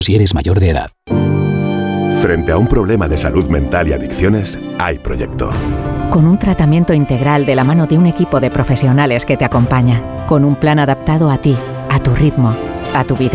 si eres mayor de edad. Frente a un problema de salud mental y adicciones, hay Proyecto. Con un tratamiento integral de la mano de un equipo de profesionales que te acompaña, con un plan adaptado a ti, a tu ritmo, a tu vida.